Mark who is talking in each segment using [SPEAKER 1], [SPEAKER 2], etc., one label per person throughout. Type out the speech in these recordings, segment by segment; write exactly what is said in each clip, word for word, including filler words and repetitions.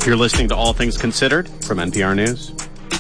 [SPEAKER 1] You're listening to All Things Considered from N P R News.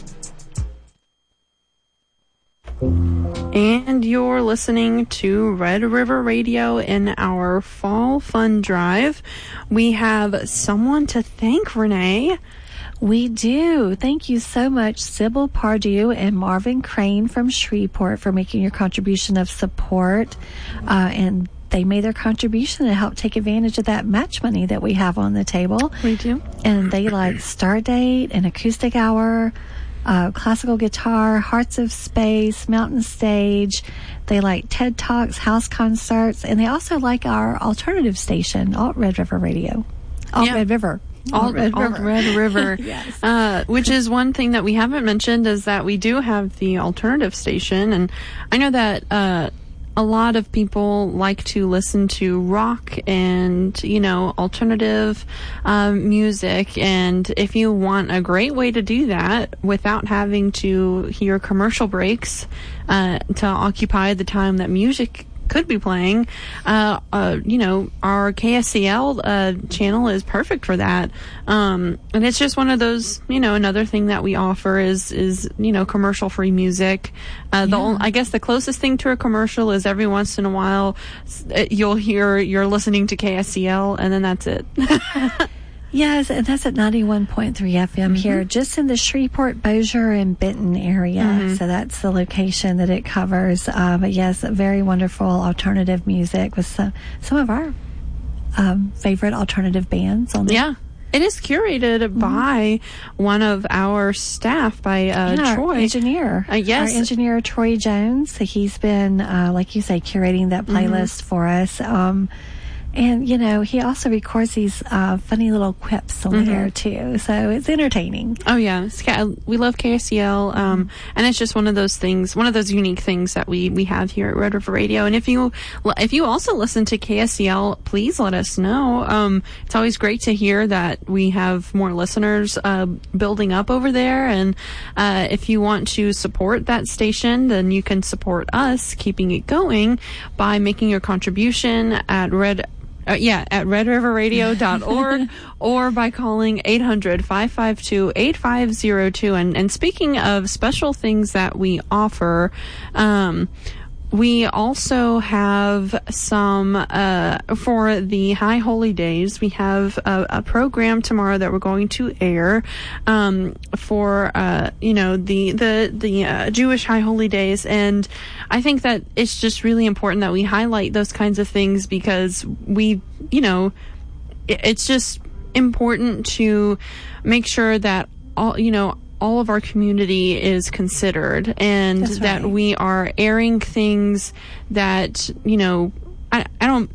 [SPEAKER 2] And you're listening to Red River Radio in our Fall Fun Drive. We have someone to thank, Renee.
[SPEAKER 3] We do. Thank you so much, Sybil Pardue and Marvin Crane from Shreveport, for making your contribution of support. Uh, and they made their contribution to help take advantage of that match money that we have on the table.
[SPEAKER 2] We do.
[SPEAKER 3] And they like Stardate, an acoustic hour, uh, classical guitar, Hearts of Space, Mountain Stage. They like TED Talks, house concerts, and they also like our alternative station, Alt Red River Radio. Alt
[SPEAKER 2] Yeah.
[SPEAKER 3] Red River.
[SPEAKER 2] Alt Red River. Alt Red River.
[SPEAKER 3] Yes.
[SPEAKER 2] Uh, which is one thing that we haven't mentioned is that we do have the alternative station. And I know that uh, a lot of people like to listen to rock and, you know, alternative um, music. And if you want a great way to do that without having to hear commercial breaks uh, to occupy the time that music could be playing, uh, uh, you know, our K S C L uh, channel is perfect for that. Um, and it's just one of those, you know, another thing that we offer is, is you know, commercial-free music. Uh, the
[SPEAKER 3] Yeah.
[SPEAKER 2] only, I guess the closest thing to a commercial is every once in a while you'll hear you're listening to K S C L, and then that's it.
[SPEAKER 3] Yes, and that's at ninety-one point three F M
[SPEAKER 2] Mm-hmm.
[SPEAKER 3] here, just in the Shreveport, Bossier, and Benton area.
[SPEAKER 2] Mm-hmm.
[SPEAKER 3] So that's the location that it covers. Uh, but yes, very wonderful alternative music with some, some of our um, favorite alternative bands on there.
[SPEAKER 2] Yeah. It is curated
[SPEAKER 3] Mm-hmm.
[SPEAKER 2] by one of our staff, by uh,
[SPEAKER 3] And our
[SPEAKER 2] Troy.
[SPEAKER 3] engineer.
[SPEAKER 2] Uh, yes.
[SPEAKER 3] Our engineer, Troy Jones. He's been, uh, like you say, curating that playlist
[SPEAKER 2] Mm-hmm.
[SPEAKER 3] for us. Um, and, you know, he also records these uh, funny little quips on
[SPEAKER 2] Mm-hmm.
[SPEAKER 3] there, too. So it's entertaining.
[SPEAKER 2] Oh yeah, it's, ca- we love K S C L, um, and it's just one of those things, one of those unique things that we, we have here at Red River Radio. And if you if you also listen to K S C L, please let us know. Um, it's always great to hear that we have more listeners uh, building up over there. And uh, if you want to support that station, then you can support us keeping it going by making your contribution at Red. Uh, yeah, at red river radio dot org or by calling eight hundred, five five two, eight five zero two. And, and speaking of special things that we offer, um, we also have some, uh, for the High Holy Days, we have a, a program tomorrow that we're going to air, um, for, uh, you know, the, the, the, uh, Jewish High Holy Days. And I think that it's just really important that we highlight those kinds of things because we, you know, it, it's just important to make sure that all, you know, all of our community is considered and
[SPEAKER 3] That's
[SPEAKER 2] that
[SPEAKER 3] right.
[SPEAKER 2] we are airing things that, you know, I, I don't,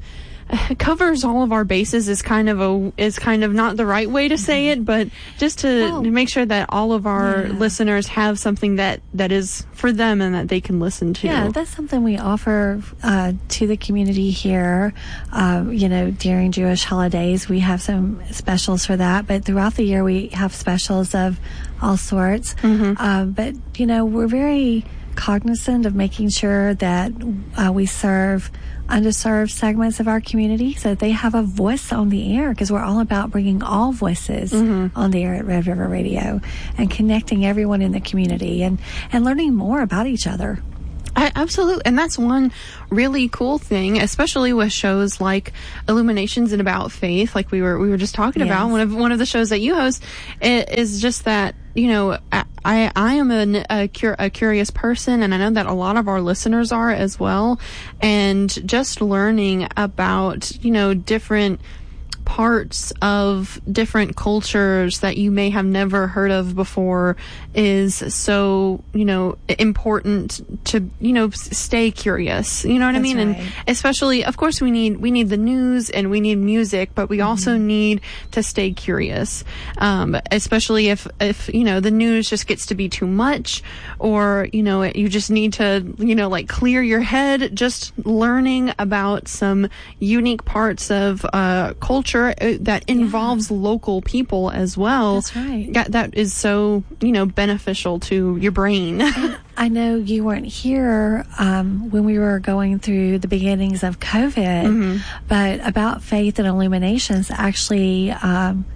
[SPEAKER 2] covers all of our bases is kind of a, is kind of not the right way to say it, but just to,
[SPEAKER 3] Well,
[SPEAKER 2] to make sure that all of our
[SPEAKER 3] yeah.
[SPEAKER 2] listeners have something that, that is for them and that they can listen to.
[SPEAKER 3] Yeah, that's something we offer uh, to the community here. Uh, you know, during Jewish holidays, we have some specials for that. But throughout the year, we have specials of all sorts.
[SPEAKER 2] Mm-hmm.
[SPEAKER 3] Uh, but, you know, we're very cognizant of making sure that uh, we serve underserved segments of our community so that they have a voice on the air, because we're all about bringing all voices
[SPEAKER 2] Mm-hmm.
[SPEAKER 3] on the air at Red River Radio and connecting everyone in the community and, and learning more about each other.
[SPEAKER 2] I, absolutely. And that's one really cool thing, especially with shows like Illuminations and About Faith, like we were, we were just talking
[SPEAKER 3] Yes.
[SPEAKER 2] about. One of, one of the shows that you host i- is just that, you know, I, I, I am an, a, cur- a curious person, and I know that a lot of our listeners are as well. And just learning about, you know, different parts of different cultures that you may have never heard of before is so, you know, important to, you know, s- stay curious. You know what I
[SPEAKER 3] That's
[SPEAKER 2] mean?
[SPEAKER 3] right.
[SPEAKER 2] And especially, of course, we need, we need the news and we need music, but we
[SPEAKER 3] Mm-hmm.
[SPEAKER 2] also need to stay curious. Um, especially if, if, you know, the news just gets to be too much, or, you know, you just need to, you know, like clear your head, just learning about some unique parts of, uh, culture uh, that involves local people as well.
[SPEAKER 3] That's right.
[SPEAKER 2] That, that is so, you know, beneficial to your brain.
[SPEAKER 3] I know you weren't here um, when we were going through the beginnings of COVID,
[SPEAKER 2] Mm-hmm.
[SPEAKER 3] but About Faith and Illuminations actually um,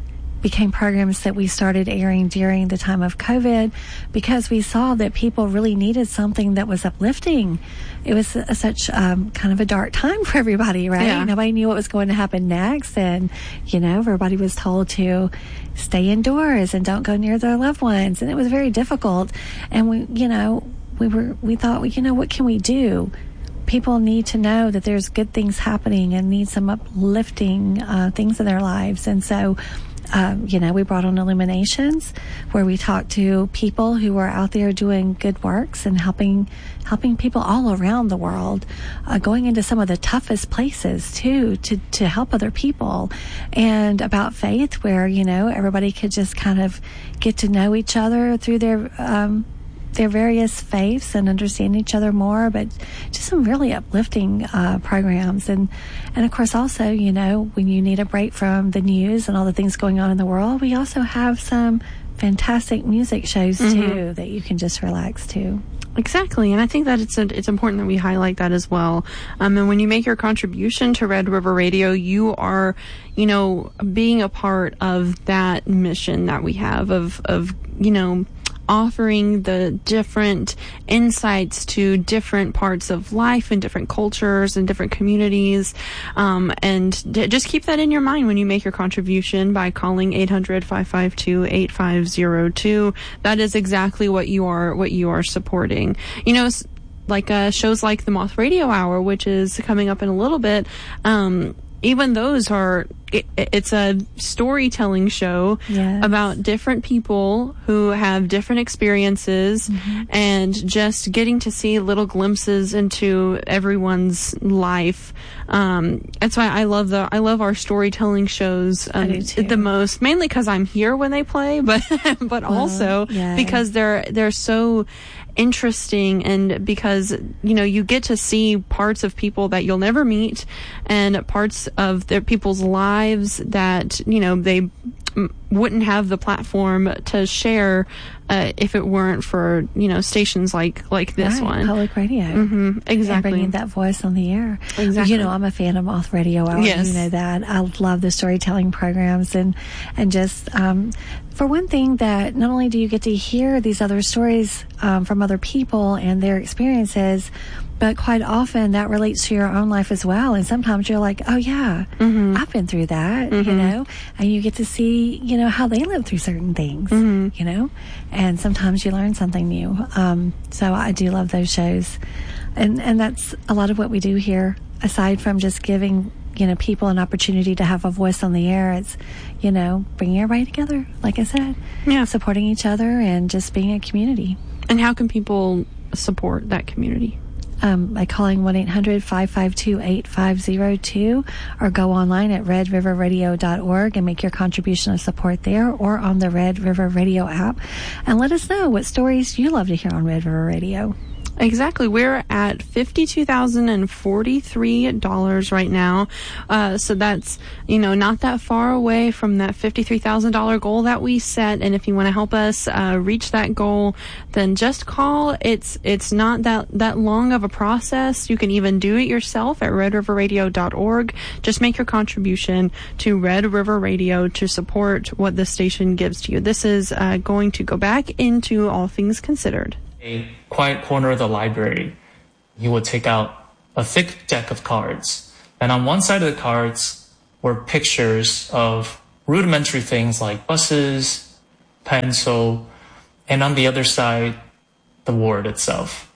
[SPEAKER 3] became programs that we started airing during the time of COVID because we saw that people really needed something that was uplifting. It was a, such um, kind of a dark time for everybody, right?
[SPEAKER 2] Yeah.
[SPEAKER 3] Nobody knew what was going to happen next. And, you know, everybody was told to stay indoors and don't go near their loved ones. And it was very difficult. And we, you know, we were, we thought, well, you know, what can we do? People need to know that there's good things happening and need some uplifting uh, things in their lives. And so, um, you know, we brought on Illuminations, where we talked to people who are out there doing good works and helping helping people all around the world, uh, going into some of the toughest places too to to help other people, and about faith, where, you know, everybody could just kind of get to know each other through their um, their various faiths and understand each other more, but just some really uplifting uh, programs. And, and of course, also, you know, when you need a break from the news and all the things going on in the world, we also have some fantastic music shows, mm-hmm. too, that you can just relax to.
[SPEAKER 2] Exactly, and I think that it's a, it's important that we highlight that as well. Um, and when you make your contribution to Red River Radio, you are, you know, being a part of that mission that we have of, of you know, offering the different insights to different parts of life and different cultures and different communities. Um, and d- just keep that in your mind when you make your contribution by calling eight hundred, five five two, eight five zero two. That is exactly what you are, what you are supporting. You know, like, uh, shows like the Moth Radio Hour, which is coming up in a little bit, um, even those are, it, it's a storytelling show, yes. about different people who have different experiences, mm-hmm. and just getting to see little glimpses into everyone's life. Um, that's why I love the, I love our storytelling shows, um, the most, mainly because I'm here when they play, but, but well, also yeah. because they're, they're so interesting, and because, you know, you get to see parts of people that you'll never meet, and parts of their people's lives that, you know, they m- wouldn't have the platform to share uh, if it weren't for, you know, stations like like this
[SPEAKER 3] right,
[SPEAKER 2] one,
[SPEAKER 3] public radio.
[SPEAKER 2] Mm-hmm, exactly,
[SPEAKER 3] and bringing that voice on the air.
[SPEAKER 2] Exactly.
[SPEAKER 3] You know, I'm a fan of Moth Radio Hour.
[SPEAKER 2] Yes.
[SPEAKER 3] You know that. I love the storytelling programs, and and just um, for one thing, that not only do you get to hear these other stories um, from other people and their experiences, but quite often that relates to your own life as well. And sometimes you're like, oh yeah, mm-hmm. I've been through that, mm-hmm. you know, and you get to see, you know, how they live through certain things, mm-hmm. you know, and sometimes you learn something new. Um, so I do love those shows. And, and that's a lot of what we do here, aside from just giving, you know, people an opportunity to have a voice on the air. It's, you know, bringing everybody together, like I said,
[SPEAKER 2] yeah,
[SPEAKER 3] supporting each other and just being a community.
[SPEAKER 2] And how can people support that community?
[SPEAKER 3] Um, by calling one eight hundred, five five two, eight five zero two, or go online at red river radio dot org and make your contribution of support there, or on the Red River Radio app. And let us know what stories you love to hear on Red River Radio.
[SPEAKER 2] Exactly. We're at fifty-two thousand forty-three dollars right now. Uh, so that's, you know, not that far away from that fifty-three thousand dollars goal that we set. And if you want to help us uh, reach that goal, then just call. It's it's not that, that long of a process. You can even do it yourself at red river radio dot org. Just make your contribution to Red River Radio to support what the station gives to you. This is uh, going to go back into All Things Considered.
[SPEAKER 4] A quiet corner of the library, he would take out a thick deck of cards. And on one side of the cards were pictures of rudimentary things like buses, pencil, and on the other side, the word itself.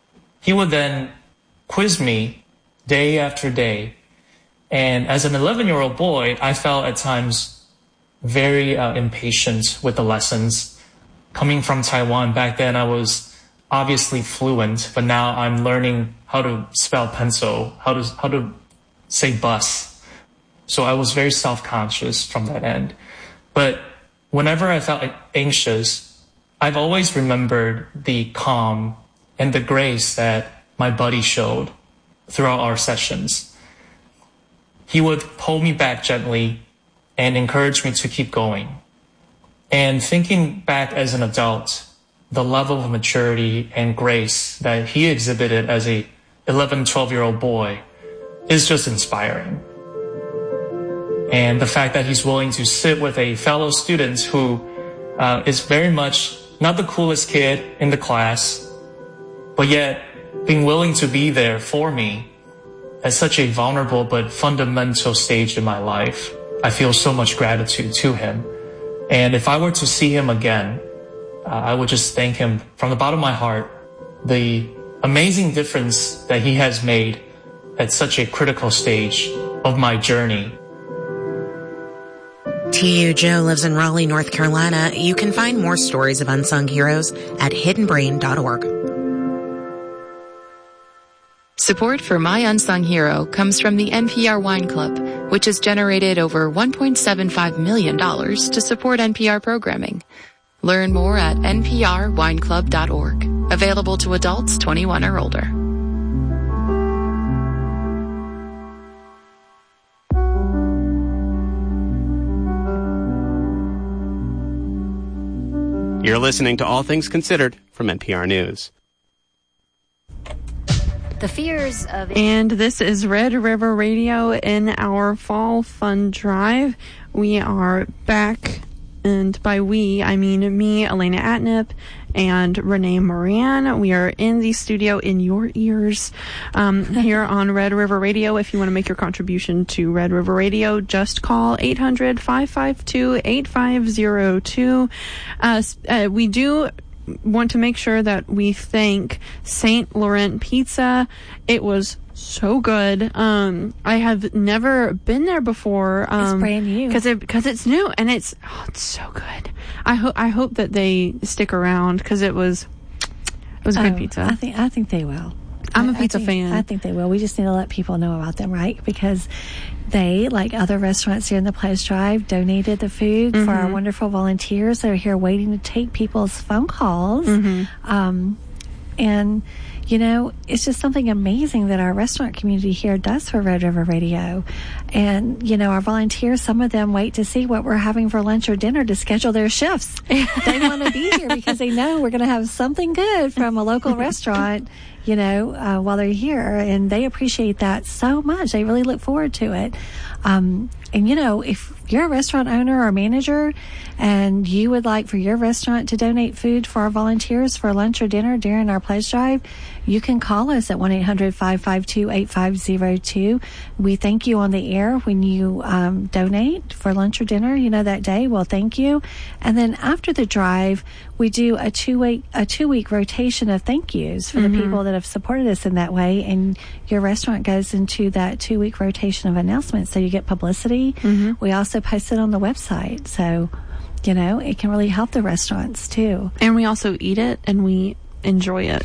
[SPEAKER 4] He would then quiz me day after day. And as an eleven-year-old boy, I felt at times very uh, impatient with the lessons. Coming from Taiwan, back then I was obviously fluent, but now I'm learning how to spell pencil, how to how to say bus. So I was very self-conscious from that end. But whenever I felt anxious, I've always remembered the calm and the grace that my buddy showed throughout our sessions. He would pull me back gently and encourage me to keep going. And thinking back as an adult, the level of maturity and grace that he exhibited as a eleven, twelve-year-old boy is just inspiring. And the fact that he's willing to sit with a fellow student who uh, is very much not the coolest kid in the class, but yet being willing to be there for me at such a vulnerable but fundamental stage in my life. I feel so much gratitude to him. And if I were to see him again, uh, I would just thank him from the bottom of my heart, the amazing difference that he has made at such a critical stage of my journey.
[SPEAKER 5] T U Joe lives in Raleigh, North Carolina. You can find more stories of unsung heroes at hidden brain dot org.
[SPEAKER 6] Support for My Unsung Hero comes from the N P R Wine Club, which has generated over one point seven five million dollars to support N P R programming. Learn more at N P R wine club dot org. Available to adults twenty-one or older.
[SPEAKER 1] You're listening to All Things Considered from N P R News.
[SPEAKER 7] The fears of...
[SPEAKER 2] And this is Red River Radio in our Fall Fun Drive. We are back, and by we, I mean me, Elena Atnip, and Renee Moran. We are in the studio in your ears um, here on Red River Radio. If you want to make your contribution to Red River Radio, just call eight hundred, five five two, eight five zero two. Uh, uh, we do want to make sure that we thank Saint Laurent Pizza. It was so good. Um, I have never been there before. Um,
[SPEAKER 3] it's brand new.
[SPEAKER 2] Cause it, cause it's new and it's, oh, it's so good. I hope, I hope that they stick around cause it was, it was good
[SPEAKER 3] oh,
[SPEAKER 2] pizza.
[SPEAKER 3] I think, I think they will.
[SPEAKER 2] I'm a
[SPEAKER 3] I,
[SPEAKER 2] pizza
[SPEAKER 3] I think,
[SPEAKER 2] fan.
[SPEAKER 3] I think they will. We just need to let people know about them, right? Because they, like other restaurants here in the Pledge Drive, donated the food mm-hmm. for our wonderful volunteers that are here waiting to take people's phone calls. Mm-hmm. Um, and, you know, it's just something amazing that our restaurant community here does for Red River Radio. And, you know, our volunteers, some of them wait to see what we're having for lunch or dinner to schedule their shifts. They want to be here because they know we're going to have something good from a local restaurant, you know, uh, while they're here. And they appreciate that so much. They really look forward to it. Um, and, you know, if you're a restaurant owner or manager and you would like for your restaurant to donate food for our volunteers for lunch or dinner during our pledge drive, you can call us at one eight hundred, five five two, eight five zero two. We thank you on the air when you um, donate for lunch or dinner, you know, that day. Well, thank you. And then after the drive, we do a two-week a two-week rotation of thank yous for mm-hmm. the people that have supported us in that way. And your restaurant goes into that two-week rotation of announcements, so you get publicity. Mm-hmm. We also post it on the website. So, you know, it can really help the restaurants, too.
[SPEAKER 2] And we also eat it, and we enjoy it.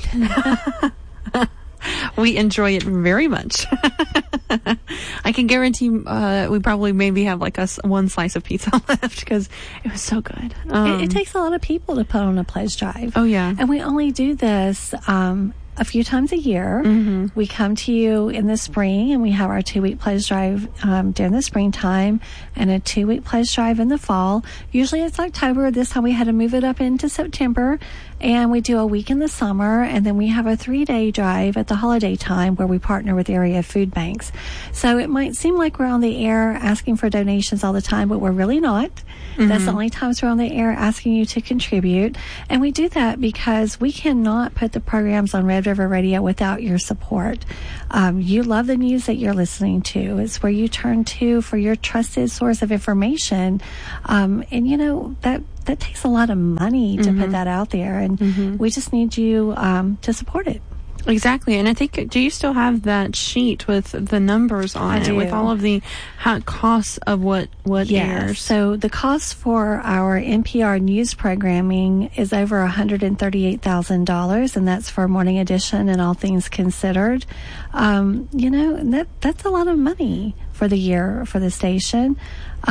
[SPEAKER 2] We enjoy it very much. I can guarantee uh, we probably maybe have like a one slice of pizza left because it was so good. Um,
[SPEAKER 3] it, it takes a lot of people to put on a pledge drive.
[SPEAKER 2] Oh, yeah.
[SPEAKER 3] And we only do this um, a few times a year. Mm-hmm. We come to you in the spring and we have our two-week pledge drive um, during the springtime and a two-week pledge drive in the fall. Usually it's October. This time we had to move it up into September. And we do a week in the summer, and then we have a three-day drive at the holiday time where we partner with area food banks. So it might seem like we're on the air asking for donations all the time, but we're really not. Mm-hmm. That's the only times we're on the air asking you to contribute. And we do that because we cannot put the programs on Red River Radio without your support. Um, you love the news that you're listening to. It's where you turn to for your trusted source of information. Um, and, you know, that that takes a lot of money to mm-hmm. put that out there, and mm-hmm. we just need you um, to support it.
[SPEAKER 2] Exactly. And I think, do you still have that sheet with the numbers on
[SPEAKER 3] I
[SPEAKER 2] it,
[SPEAKER 3] do.
[SPEAKER 2] with all of the how, costs of what, what
[SPEAKER 3] yes.
[SPEAKER 2] airs?
[SPEAKER 3] So the cost for our N P R news programming is over one hundred thirty-eight thousand dollars, and that's for Morning Edition and All Things Considered. Um, you know, that that's a lot of money for the year for the station.